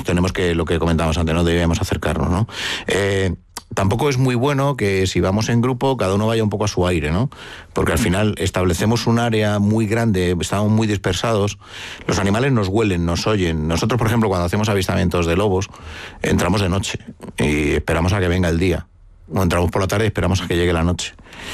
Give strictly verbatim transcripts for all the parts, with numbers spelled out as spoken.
tenemos que, lo que comentábamos antes, no debemos acercarnos, ¿no? Eh, Tampoco es muy bueno que si vamos en grupo cada uno vaya un poco a su aire, ¿no? Porque al final establecemos un área muy grande, estamos muy dispersados, los animales nos huelen, nos oyen. Nosotros, por ejemplo, cuando hacemos avistamientos de lobos, entramos de noche y esperamos a que venga el día. O entramos por la tarde y esperamos a que llegue la noche.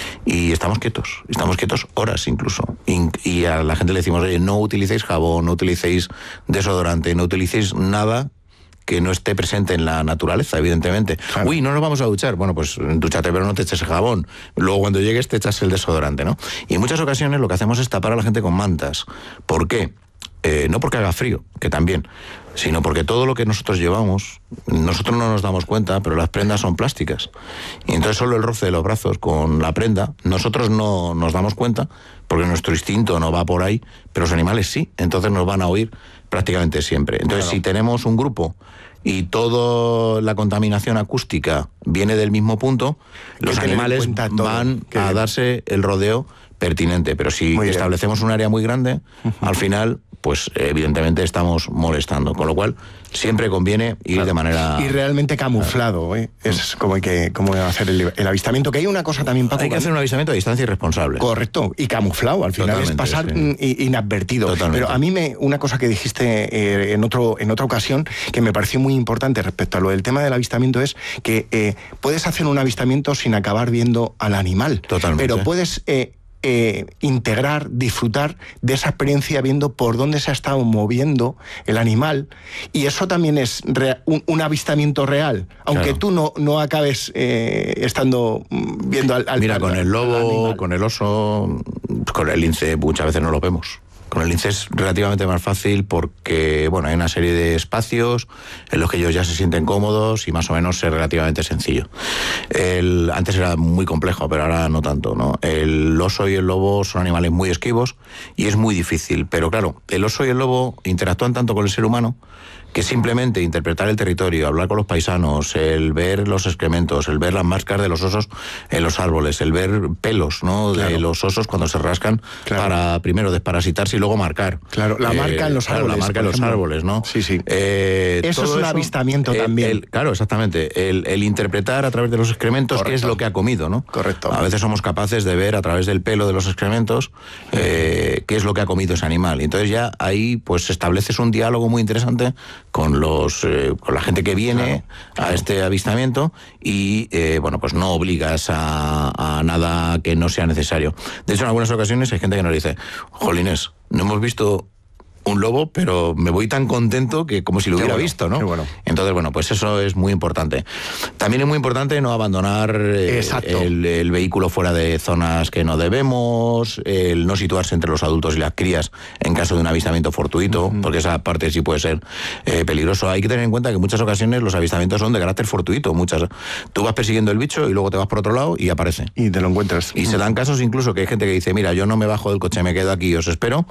Y estamos quietos, estamos quietos horas incluso. Y, y a la gente le decimos, oye, no utilicéis jabón, no utilicéis desodorante, no utilicéis nada que no esté presente en la naturaleza, evidentemente. Claro. Uy, no nos vamos a duchar. Bueno, pues dúchate, pero no te eches el jabón. Luego cuando llegues te echas el desodorante, ¿no? Y en muchas ocasiones lo que hacemos es tapar a la gente con mantas. ¿Por qué? Eh, no porque haga frío, que también, sino porque todo lo que nosotros llevamos, nosotros no nos damos cuenta, pero las prendas son plásticas. Y entonces solo el roce de los brazos con la prenda, nosotros no nos damos cuenta, porque nuestro instinto no va por ahí, pero los animales sí, entonces nos van a oír prácticamente siempre. Entonces, claro, si tenemos un grupo y toda la contaminación acústica viene del mismo punto, los animales van que... a darse el rodeo pertinente. Pero si muy establecemos bien un área muy grande, uh-huh, al final, pues evidentemente estamos molestando. Con lo cual, siempre conviene ir claro, de manera... Y realmente camuflado, ¿eh? Es como hay que como hacer el, el avistamiento. Que hay una cosa también, Paco... Hay que hacer un avistamiento a distancia irresponsable. Correcto, y camuflado. Al final totalmente, es pasar sí, inadvertido. Totalmente. Pero a mí me una cosa que dijiste eh, en, otro, en otra ocasión, que me pareció muy importante respecto a lo del tema del avistamiento, es que eh, puedes hacer un avistamiento sin acabar viendo al animal. Totalmente. Pero puedes... Eh, Eh, integrar, disfrutar de esa experiencia viendo por dónde se ha estado moviendo el animal, y eso también es rea- un, un avistamiento real, aunque claro, tú no, no acabes eh, estando viendo al, al Mira, al, con el lobo, al con el oso, con el lince muchas veces no lo vemos. Con el lince es relativamente más fácil porque, bueno, hay una serie de espacios en los que ellos ya se sienten cómodos y más o menos es relativamente sencillo. El, antes era muy complejo, pero ahora no tanto, ¿no? El oso y el lobo son animales muy esquivos y es muy difícil. Pero claro, el oso y el lobo interactúan tanto con el ser humano que simplemente interpretar el territorio, hablar con los paisanos, el ver los excrementos, el ver las marcas de los osos en los árboles, el ver pelos, ¿no? Claro. De los osos cuando se rascan, claro, para primero desparasitarse y luego marcar. Claro, la marca eh, en los árboles. Claro, la marca en los árboles, ¿no? Sí, sí. Eh, eso es un eso, avistamiento el, también. El, claro, exactamente. El, el interpretar a través de los excrementos correcto, qué es lo que ha comido, ¿no? Correcto. A veces somos capaces de ver a través del pelo de los excrementos eh, qué es lo que ha comido ese animal. Y entonces ya ahí pues estableces un diálogo muy interesante con los eh, con la gente que viene claro, claro, a este avistamiento y eh, bueno, pues no obligas a, a nada que no sea necesario. De hecho, en algunas ocasiones hay gente que nos dice, jolines, no hemos visto un lobo, pero me voy tan contento que como si lo qué hubiera bueno, visto, ¿no? Bueno. Entonces, bueno, pues eso es muy importante. También es muy importante no abandonar eh, el, el vehículo fuera de zonas que no debemos, el no situarse entre los adultos y las crías en caso de un avistamiento fortuito, uh-huh, porque esa parte sí puede ser eh, peligroso. Hay que tener en cuenta que en muchas ocasiones los avistamientos son de carácter fortuito. Muchas, tú vas persiguiendo el bicho y luego te vas por otro lado y aparece. Y te lo encuentras. Y uh-huh, se dan casos incluso que hay gente que dice, mira, yo no me bajo del coche, me quedo aquí y os espero,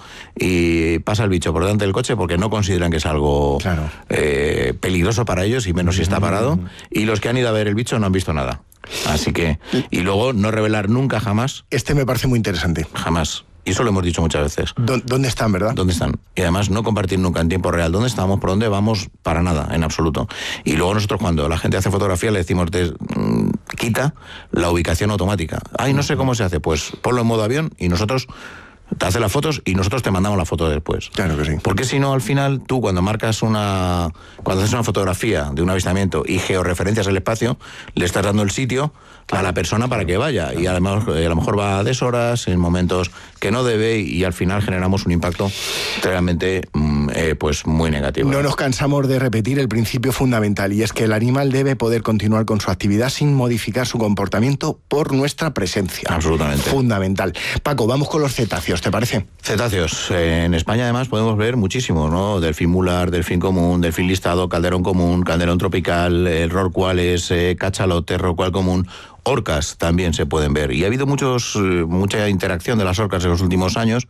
y pasa el bicho por delante del coche porque no consideran que es algo claro, eh, peligroso para ellos y menos si está parado, y los que han ido a ver el bicho no han visto nada. Así que, y luego no revelar nunca jamás. Este me parece muy interesante. Jamás. Y eso lo hemos dicho muchas veces. ¿Dónde están, verdad? ¿Dónde están? Y además no compartir nunca en tiempo real dónde estamos, por dónde vamos, para nada, en absoluto. Y luego nosotros cuando la gente hace fotografía le decimos, de, mmm, quita la ubicación automática. Ay, no sé cómo se hace. Pues ponlo en modo avión y nosotros... te hace las fotos y nosotros te mandamos la foto después. Claro que sí. Porque si no, al final, tú cuando marcas una... Cuando haces una fotografía de un avistamiento y georreferencias el espacio, le estás dando el sitio claro, a la persona para que vaya. Claro. Y a lo, mejor, a lo mejor va a deshoras, en momentos que no debe, y al final generamos un impacto realmente eh, pues muy negativo. No nos cansamos de repetir el principio fundamental, y es que el animal debe poder continuar con su actividad sin modificar su comportamiento por nuestra presencia. Absolutamente. Fundamental. Paco, vamos con los cetáceos, ¿te parece? Cetáceos. Eh, en España además podemos ver muchísimos, ¿no? Delfín mular, delfín común, delfín listado, calderón común, calderón tropical, el rorcuales, eh, cachalote, rorcual común. Orcas también se pueden ver, y ha habido muchos mucha interacción de las orcas en los últimos años,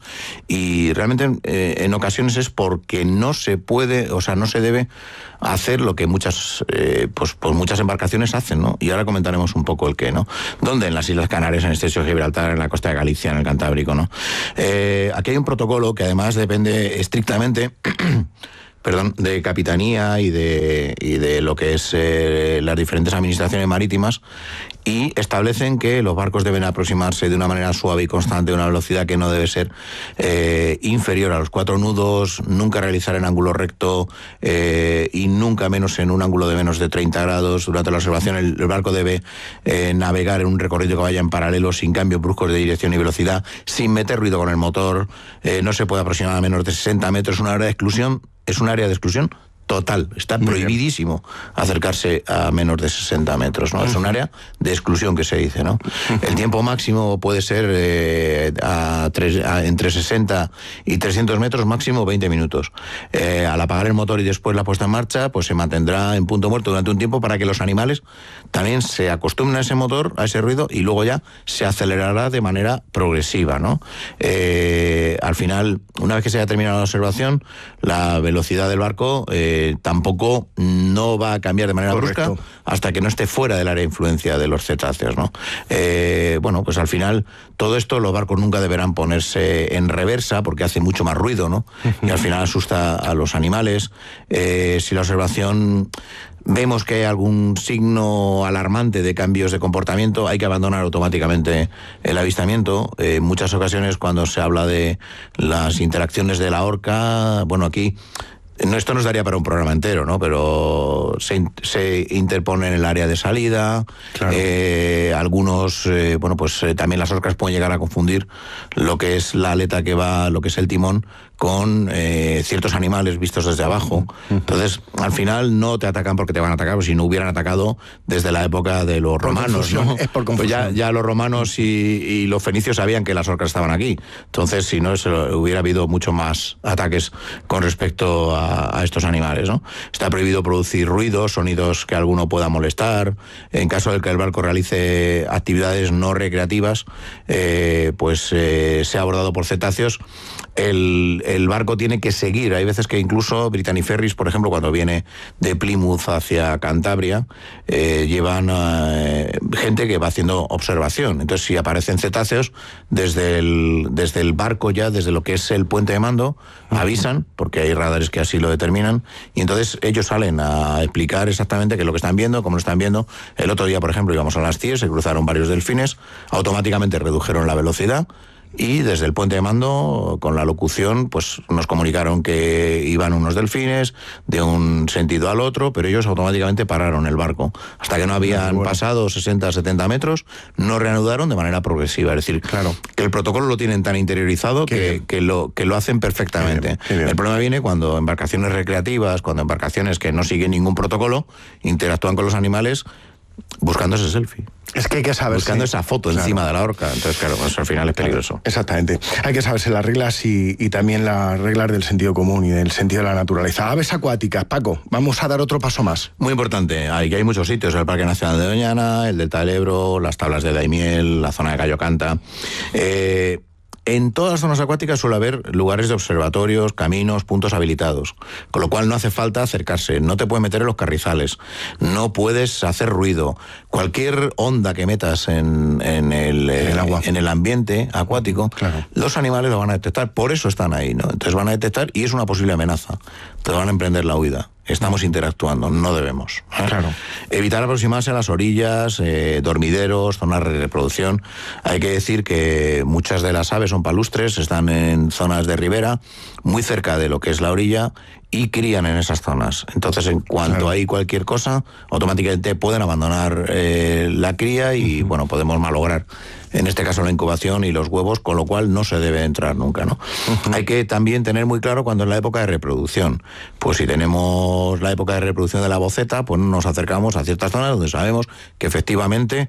y realmente eh, en ocasiones es porque no se puede, o sea, no se debe hacer lo que muchas eh, pues, pues muchas embarcaciones hacen, ¿no? Y ahora comentaremos un poco el qué, ¿no? ¿Dónde? En las Islas Canarias, en el Estrecho de Gibraltar, en la costa de Galicia, en el Cantábrico, ¿no? Eh, aquí hay un protocolo que además depende estrictamente perdón, de capitanía y de, y de lo que es eh, las diferentes administraciones marítimas, y establecen que los barcos deben aproximarse de una manera suave y constante a una velocidad que no debe ser eh, inferior a los cuatro nudos, nunca realizar en ángulo recto eh, y nunca menos en un ángulo de menos de treinta grados. Durante la observación el, el barco debe eh, navegar en un recorrido que vaya en paralelo, sin cambios bruscos de dirección y velocidad, sin meter ruido con el motor, eh, no se puede aproximar a menos de sesenta metros, una área de exclusión, es un área de exclusión total, está Muy prohibidísimo bien. acercarse a menos de sesenta metros, ¿no? Uh-huh. Es un área de exclusión que se dice, ¿no? Uh-huh. El tiempo máximo puede ser eh, a tres, a, entre sesenta y trescientos metros, máximo veinte minutos. Eh, al apagar el motor y después la puesta en marcha, pues se mantendrá en punto muerto durante un tiempo para que los animales también se acostumbren a ese motor, a ese ruido, y luego ya se acelerará de manera progresiva, ¿no? Eh, al final, una vez que se haya terminado la observación, la velocidad del barco eh, tampoco no va a cambiar de manera Correcto. brusca hasta que no esté fuera del área de influencia de los cetáceos, ¿no? Eh, bueno, pues al final todo esto los barcos nunca deberán ponerse en reversa porque hace mucho más ruido, ¿no? Y al final asusta a los animales. Eh, si la observación vemos que hay algún signo alarmante de cambios de comportamiento, hay que abandonar automáticamente el avistamiento. En eh, muchas ocasiones cuando se habla de las interacciones de la orca, bueno, aquí no, esto nos daría para un programa entero, ¿no? Pero se, se interpone en el área de salida. Claro. Eh, algunos, eh, bueno, pues eh, también las orcas pueden llegar a confundir lo que es la aleta que va, lo que es el timón, con eh, ciertos animales vistos desde abajo. Entonces, al final no te atacan porque te van a atacar, pues si no hubieran atacado desde la época de los romanos, ¿no? Es por confusión. Pues ya, ya los romanos y, y los fenicios sabían que las orcas estaban aquí. Entonces, si no, se lo, hubiera habido mucho más ataques con respecto a, a estos animales, ¿no? Está prohibido producir ruidos, sonidos que alguno pueda molestar. En caso de que el barco realice actividades no recreativas, eh, pues eh, sea abordado por cetáceos, el, el barco tiene que seguir. Hay veces que incluso Brittany Ferries, por ejemplo, cuando viene de Plymouth hacia Cantabria, eh, llevan eh, gente que va haciendo observación. Entonces, si aparecen cetáceos, desde el, desde el barco ya, desde lo que es el puente de mando, avisan, porque hay radares que así lo determinan, y entonces ellos salen a explicar exactamente qué es lo que están viendo, cómo lo están viendo. El otro día, por ejemplo, íbamos a las C I E, se cruzaron varios delfines, automáticamente redujeron la velocidad, y desde el puente de mando, con la locución, pues nos comunicaron que iban unos delfines de un sentido al otro, pero ellos automáticamente pararon el barco. Hasta que no habían bueno. pasado sesenta, setenta metros, no reanudaron de manera progresiva. Es decir, claro, que el protocolo lo tienen tan interiorizado que, que, lo, que lo hacen perfectamente. Qué bien, qué bien. El problema viene cuando embarcaciones recreativas, cuando embarcaciones que no siguen ningún protocolo, interactúan con los animales buscando ese selfie. Es que hay que saber. Buscando esa foto claro. encima de la orca. Entonces, claro, eso al final es peligroso. Exactamente. Hay que saberse las reglas y, y también las reglas del sentido común y del sentido de la naturaleza. Aves acuáticas, Paco, vamos a dar otro paso más. Muy importante. Hay, hay muchos sitios. El Parque Nacional de Doñana, el Delta del Ebro, las tablas de Daimiel, la zona de Gallo Canta. Eh... En todas las zonas acuáticas suele haber lugares de observatorios, caminos, puntos habilitados, con lo cual no hace falta acercarse, no te puedes meter en los carrizales, no puedes hacer ruido. Cualquier onda que metas en, en, el, en, el, agua. en el ambiente acuático, claro. los animales lo van a detectar, por eso están ahí, ¿no? Entonces van a detectar y es una posible amenaza, te van a emprender la huida. Estamos interactuando, no debemos. ¿eh? Claro. Evitar aproximarse a las orillas, eh, dormideros, zonas de reproducción. Hay que decir que muchas de las aves son palustres, están en zonas de ribera, muy cerca de lo que es la orilla, y crían en esas zonas. Entonces, en cuanto claro. hay cualquier cosa, automáticamente pueden abandonar eh, la cría y, uh-huh. bueno, podemos malograr, en este caso, la incubación y los huevos, con lo cual no se debe entrar nunca, ¿no? Uh-huh. Hay que también tener muy claro cuándo es la época de reproducción. Pues si tenemos la época de reproducción de la boceta, pues nos acercamos a ciertas zonas donde sabemos que efectivamente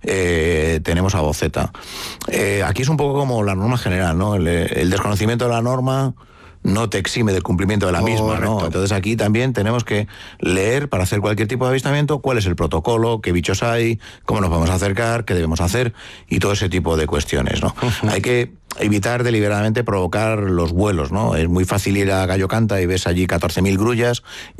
eh, tenemos a boceta. Eh, aquí es un poco como la norma general, ¿no? El, el desconocimiento de la norma no te exime del cumplimiento de la misma, Correcto. ¿no? Entonces aquí también tenemos que leer para hacer cualquier tipo de avistamiento cuál es el protocolo, qué bichos hay, cómo nos vamos a acercar, qué debemos hacer y todo ese tipo de cuestiones, ¿no? Uh-huh. Hay que evitar deliberadamente provocar los vuelos, ¿no? Es muy fácil ir a Gallo Canta y ves allí catorce mil grullas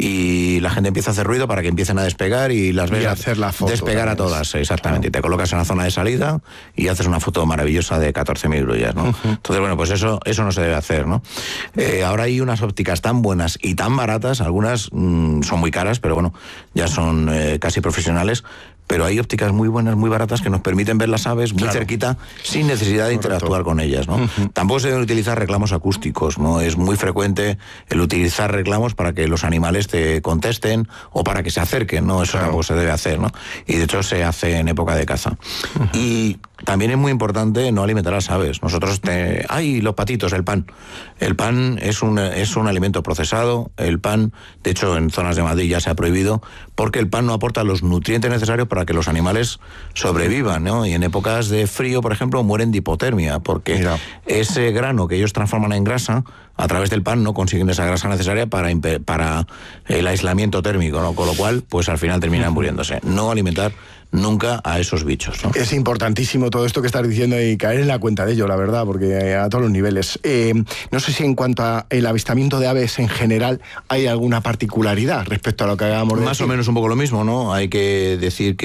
y la gente empieza a hacer ruido para que empiecen a despegar y las ves y hacer la foto, despegar a todas, exactamente. Claro. Y te colocas en la zona de salida y haces una foto maravillosa de catorce mil grullas, ¿no? Uh-huh. Entonces, bueno, pues eso, eso no se debe hacer, ¿no? Eh, ahora hay unas ópticas tan buenas y tan baratas, algunas mmm, son muy caras, pero bueno, ya son eh, casi profesionales. Pero hay ópticas muy buenas, muy baratas, que nos permiten ver las aves muy claro. cerquita, sin necesidad de Correcto. interactuar con ellas, ¿no? Uh-huh. Tampoco se deben utilizar reclamos acústicos, ¿no? Es muy frecuente el utilizar reclamos para que los animales te contesten o para que se acerquen, ¿no? Eso claro. tampoco se debe hacer, ¿no? Y de hecho se hace en época de caza. Uh-huh. Y también es muy importante no alimentar a las aves. Nosotros, te... ¡ay, los patitos, el pan! El pan es un, es un alimento procesado. El pan, de hecho, en zonas de Madrid ya se ha prohibido, porque el pan no aporta los nutrientes necesarios para que los animales sobrevivan, ¿no? Y en épocas de frío, por ejemplo, mueren de hipotermia, porque Mira. ese grano que ellos transforman en grasa, a través del pan no consiguen esa grasa necesaria para, para el aislamiento térmico, ¿no? Con lo cual, pues al final terminan muriéndose. No alimentar nunca a esos bichos, ¿no? Es importantísimo todo esto que estás diciendo y caer en la cuenta de ello, la verdad, porque a todos los niveles. Eh, no sé si en cuanto al avistamiento de aves en general hay alguna particularidad respecto a lo que acabamos de decir. Más o menos un poco lo mismo, ¿no? Hay que decir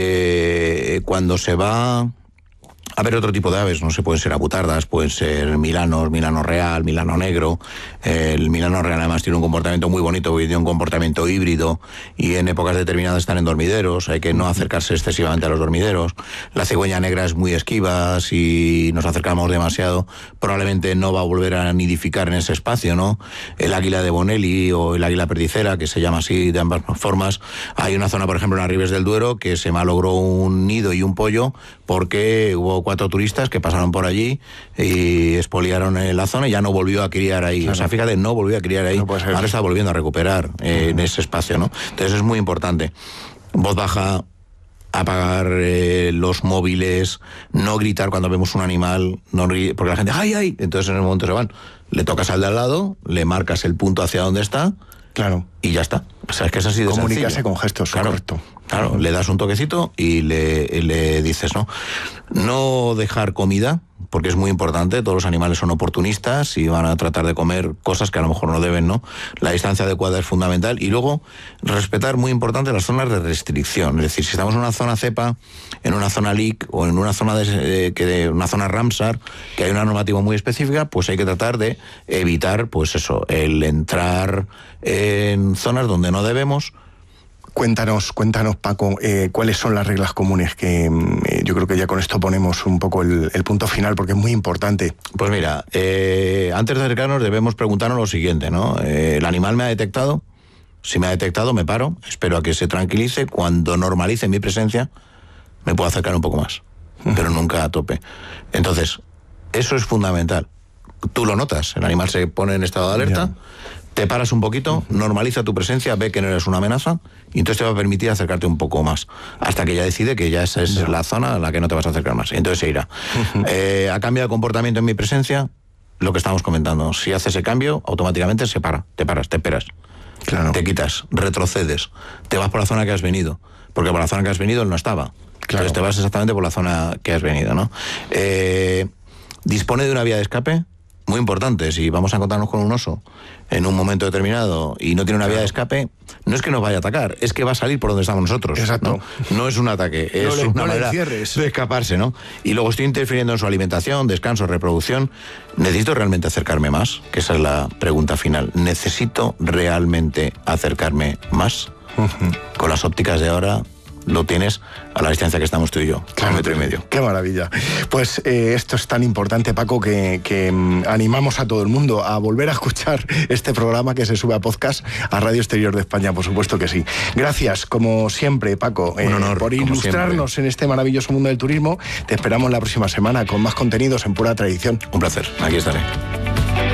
que cuando se va a ver otro tipo de aves, no sé, pueden ser abutardas, pueden ser milanos, milano real, milano negro. El milano real además tiene un comportamiento muy bonito, porque tiene un comportamiento híbrido y en épocas determinadas están en dormideros, hay que no acercarse excesivamente a los dormideros. La cigüeña negra es muy esquiva, si nos acercamos demasiado probablemente no va a volver a nidificar en ese espacio, ¿no? El águila de Bonelli o el águila perdicera, que se llama así de ambas formas, hay una zona, por ejemplo, en las Ribes del Duero, que se malogró un nido y un pollo porque hubo cuatro turistas que pasaron por allí y expoliaron la zona y ya no volvió a criar ahí. Claro. O sea, fíjate, no volvió a criar ahí. No ahora está volviendo a recuperar eh, uh-huh. en ese espacio, ¿no? Entonces es muy importante. Voz baja, apagar eh, los móviles, no gritar cuando vemos un animal, no gr- porque la gente, ¡ay, ay! Entonces en el momento se van. Le tocas al de al lado, le marcas el punto hacia donde está. Claro. Y ya está. O sea, es que es así de Comunicarse sencillo. con gestos, claro, correcto. Claro, le das un toquecito y le, le dices, ¿no? No dejar comida, porque es muy importante, todos los animales son oportunistas y van a tratar de comer cosas que a lo mejor no deben, ¿no? La distancia adecuada es fundamental y luego respetar, muy importante, las zonas de restricción. Es decir, si estamos en una zona cepa, en una zona L I C o en una zona de, eh, que de una zona Ramsar, que hay una normativa muy específica, pues hay que tratar de evitar, pues eso, el entrar en zonas donde no debemos. Cuéntanos, cuéntanos, Paco, eh, cuáles son las reglas comunes, que eh, yo creo que ya con esto ponemos un poco el, el punto final, porque es muy importante. Pues mira, eh, antes de acercarnos debemos preguntarnos lo siguiente, ¿no? Eh, ¿el animal me ha detectado? Si me ha detectado, me paro, espero a que se tranquilice. Cuando normalice mi presencia, me puedo acercar un poco más, pero nunca a tope. Entonces, eso es fundamental. Tú lo notas, el animal se pone en estado de alerta, ya. Te paras un poquito, normaliza tu presencia, ve que no eres una amenaza y entonces te va a permitir acercarte un poco más, hasta que ya decide que ya esa es ya. la zona a la que no te vas a acercar más. Y entonces se irá. Uh-huh. Eh, ¿Ha cambiado el comportamiento en mi presencia? Lo que estamos comentando. Si hace ese cambio, automáticamente se para, te paras, te esperas. Claro. Te quitas, retrocedes, te vas por la zona que has venido, porque por la zona que has venido él no estaba. Claro. Entonces te vas exactamente por la zona que has venido, ¿no? Eh, dispone de una vía de escape. Muy importante, si vamos a encontrarnos con un oso en un momento determinado y no tiene una vía de escape, no es que nos vaya a atacar, es que va a salir por donde estamos nosotros. Exacto. No, no es un ataque, es no le, una no manera de escaparse, ¿no? Y luego estoy interfiriendo en su alimentación, descanso, reproducción. ¿Necesito realmente acercarme más? Que esa es la pregunta final. ¿Necesito realmente acercarme más? Uh-huh. Con las ópticas de ahora lo tienes a la distancia que estamos tú y yo, claro, a un metro y medio. Qué maravilla. Pues eh, esto es tan importante, Paco, que, que um, animamos a todo el mundo a volver a escuchar este programa que se sube a podcast a Radio Exterior de España, por supuesto que sí. Gracias, como siempre, Paco, eh, un honor, por ilustrarnos en este maravilloso mundo del turismo. Te esperamos la próxima semana con más contenidos en Pura Tradición. Un placer, aquí estaré.